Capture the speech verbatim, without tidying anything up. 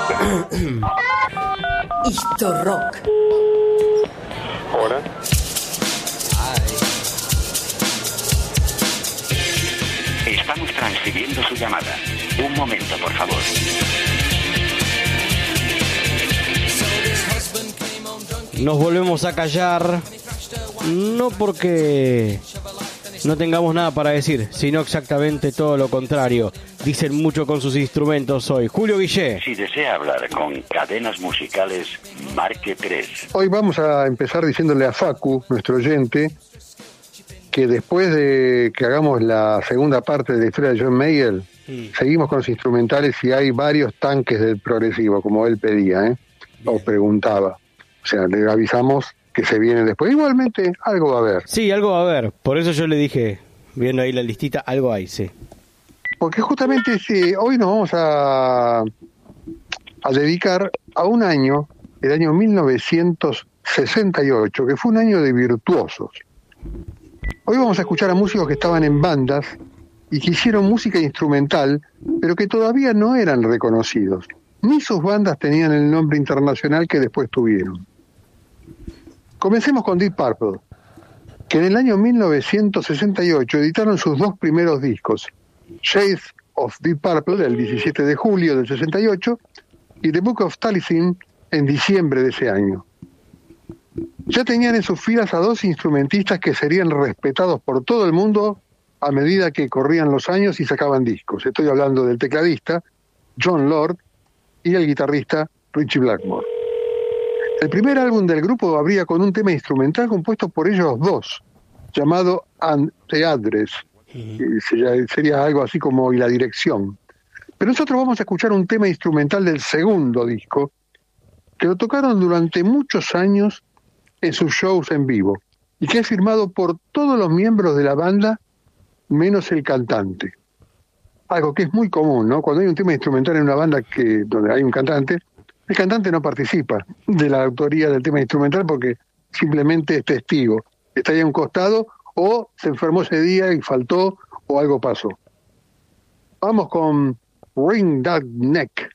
Esto Rock. Hola. Estamos transfiriendo su llamada. Un momento, por favor. Nos volvemos a callar, no porque no tengamos nada para decir, sino exactamente todo lo contrario. Dicen mucho con sus instrumentos hoy. Julio Guillé. Si desea hablar con Cadenas Musicales, marque tres. Hoy vamos a empezar diciéndole a Facu, nuestro oyente, que después de que hagamos la segunda parte de la historia de John Mayall, mm. seguimos con los instrumentales y hay varios tanques del progresivo, como él pedía, ¿eh? o preguntaba. O sea, le avisamos que se viene después. Igualmente, algo va a haber. Sí, algo va a haber. Por eso yo le dije, viendo ahí la listita, algo hay, sí. Porque justamente sí, hoy nos vamos a, a dedicar a un año, el año mil novecientos sesenta y ocho, que fue un año de virtuosos. Hoy vamos a escuchar a músicos que estaban en bandas y que hicieron música instrumental, pero que todavía no eran reconocidos. Ni sus bandas tenían el nombre internacional que después tuvieron. Comencemos con Deep Purple, que en el año mil novecientos sesenta y ocho editaron sus dos primeros discos, Shades of Deep Purple, el diecisiete de julio del sesenta y ocho, y The Book of Taliesin en diciembre de ese año. Ya tenían en sus filas a dos instrumentistas que serían respetados por todo el mundo a medida que corrían los años y sacaban discos. Estoy hablando del tecladista Jon Lord y el guitarrista Ritchie Blackmore. El primer álbum del grupo abría con un tema instrumental compuesto por ellos dos, llamado And the Address. Uh-huh. Sería algo así como Y la dirección. Pero nosotros vamos a escuchar un tema instrumental del segundo disco, que lo tocaron durante muchos años en sus shows en vivo, y que es firmado por todos los miembros de la banda, menos el cantante. Algo que es muy común, ¿no? Cuando hay un tema instrumental en una banda que donde hay un cantante, el cantante no participa de la autoría del tema instrumental porque simplemente es testigo. Está ahí a un costado o se enfermó ese día y faltó o algo pasó. Vamos con Wring That Neck.